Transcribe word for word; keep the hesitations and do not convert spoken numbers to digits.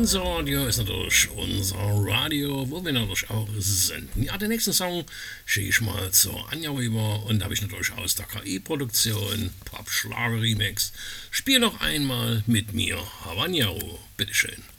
Hansa-Radio ist natürlich unser Radio, wo wir natürlich auch senden. Ja, den nächsten Song schicke ich mal zur Anja rüber und da habe ich natürlich aus der K I-Produktion Pop-Schlager-Remix. Spiel noch einmal mit mir Havanjaro, bitteschön.